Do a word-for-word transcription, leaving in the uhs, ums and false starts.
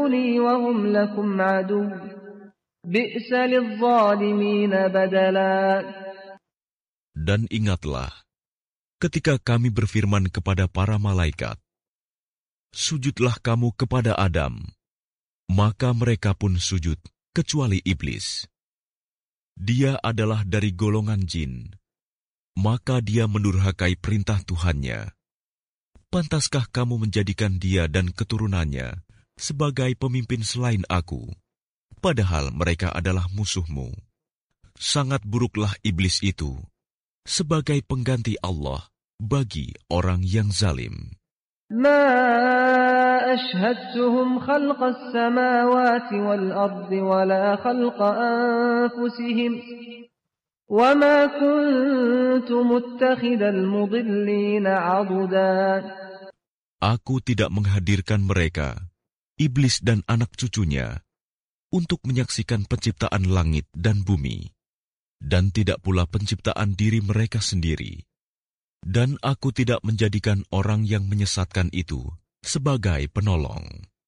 وهم لكم عدو بئس للظالمين بدلا. Dan ingatlah, ketika kami berfirman kepada para malaikat, sujudlah kamu kepada Adam, maka mereka pun sujud, kecuali iblis. Dia adalah dari golongan jin, maka dia mendurhakai perintah Tuhannya. Pantaskah kamu menjadikan dia dan keturunannya sebagai pemimpin selain aku, padahal mereka adalah musuhmu? Sangat buruklah iblis itu sebagai pengganti Allah bagi orang yang zalim. ما أشهدتهم خلق السماوات والأرض ولا خلق أنفسهم وما كنت متخذ المضلين عضدا. Aku tidak menghadirkan mereka, iblis dan anak cucunya, untuk menyaksikan penciptaan langit dan bumi, dan tidak pula penciptaan diri mereka sendiri. Dan aku tidak menjadikan orang yang menyesatkan itu sebagai penolong.